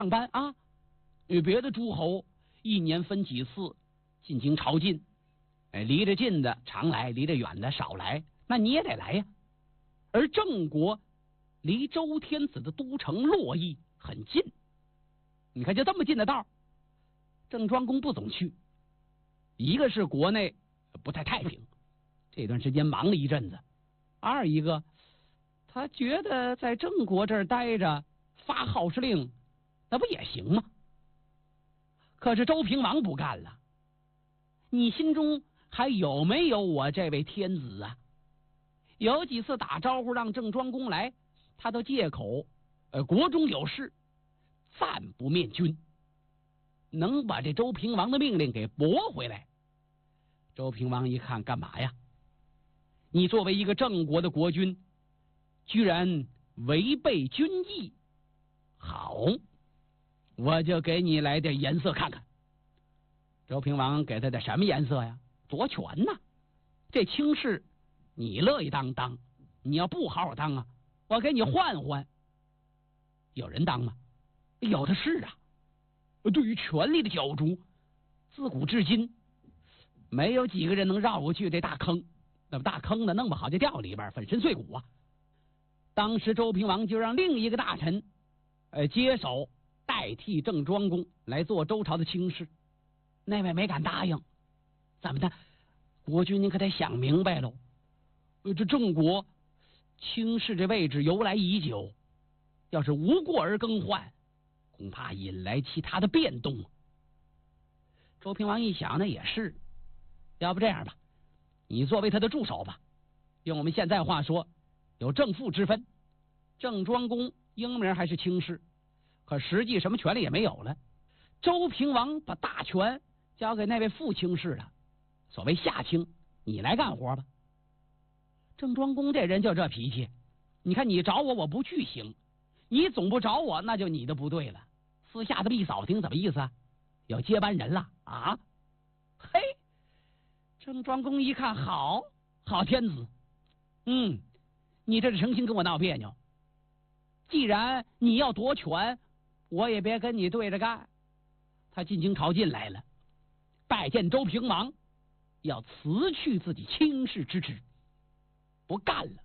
上班啊。与别的诸侯一年分几次进京朝觐，离着近的常来，离着远的少来，那你也得来呀。而郑国离周天子的都城洛邑很近，你看就这么近的道，郑庄公不总去。一个是国内不太太平，这段时间忙了一阵子；二一个他觉得在郑国这儿待着发号施令，那不也行吗？可是周平王不干了，你心中还有没有我这位天子啊？有几次打招呼让郑庄公来，他都借口国中有事，暂不面君，能把这周平王的命令给驳回来。周平王一看，干嘛呀？你作为一个郑国的国君，居然违背君意，好，我就给你来点颜色看看。周平王给他的什么颜色呀？夺权呐！这卿士你乐意当当，你要不好好当啊，我给你换换。有人当吗？有的是啊。对于权力的角逐，自古至今没有几个人能绕过去这大坑。那么大坑呢，弄不好就掉里边，粉身碎骨啊。当时周平王就让另一个大臣接手，代替郑庄公来做周朝的卿士。那位没敢答应，怎么的？国君您可得想明白喽。这郑国卿士这位置由来已久，要是无过而更换，恐怕引来其他的变动。周平王一想，那也是，要不这样吧，你作为他的助手吧，用我们现在话说，有正副之分。郑庄公英名还是卿士，可实际什么权利也没有了。周平王把大权交给那位副卿士了，所谓下卿，你来干活吧。郑庄公这人就这脾气，你看你找我，我不去行，你总不找我，那就你的不对了。私下的一扫听，怎么意思啊？有接班人了啊？嘿，郑庄公一看，好天子，你这是诚心跟我闹别扭。既然你要夺权，我也别跟你对着干。他进京朝觐来了，拜见周平王，要辞去自己卿士之职，不干了。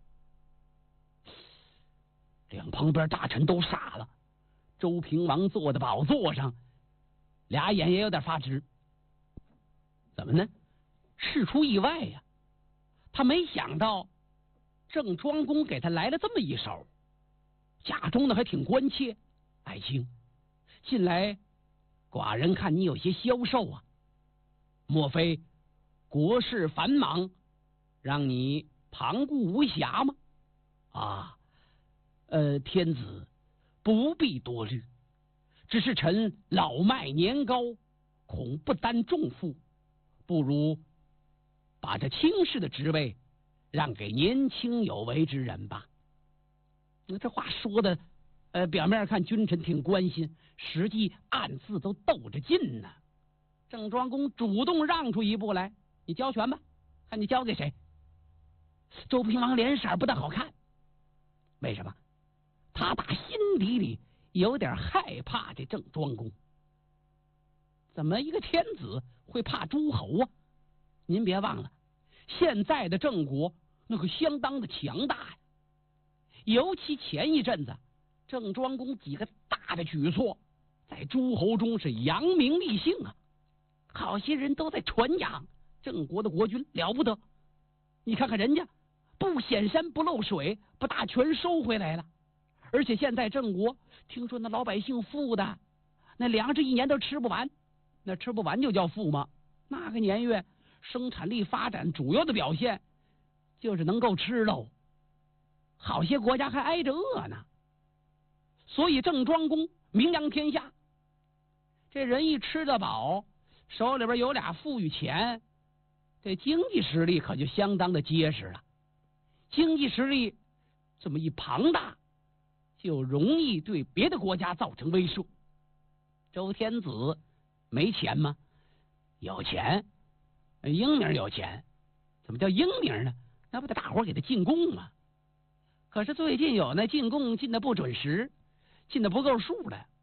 两旁边大臣都傻了，周平王坐在宝座上，俩眼也有点发直。怎么呢？事出意外呀，他没想到郑庄公给他来了这么一手，家中的还挺关切。爱卿，近来寡人看你有些消瘦啊，莫非国事繁忙，让你旁顾无暇吗？啊，天子不必多虑，只是臣老迈年高，恐不担重负，不如把这卿士的职位让给年轻有为之人吧。这话说的表面看君臣挺关心，实际暗自都斗着劲呢。郑庄公主动让出一步来，你交权吧，看你交给谁。周平王脸色不大好看，为什么？他打心底里有点害怕这郑庄公。怎么一个天子会怕诸侯啊？您别忘了，现在的郑国那可相当的强大呀。尤其前一阵子郑庄公几个大的举措，在诸侯中是扬名立姓啊，好些人都在传扬郑国的国君了不得。你看看人家不显山不漏水，把大权收回来了。而且现在郑国听说那老百姓富的，那粮食一年都吃不完，那吃不完就叫富吗？那个年月生产力发展主要的表现就是能够吃喽，好些国家还挨着饿呢。所以郑庄公名扬天下，这人一吃得饱，手里边有俩富裕钱，这经济实力可就相当的结实了。经济实力这么一庞大，就容易对别的国家造成威慑。周天子没钱吗？有钱，英明有钱。怎么叫英明呢？那不得大伙给他进贡吗？可是最近有那进贡进的不准时，进的不够数的，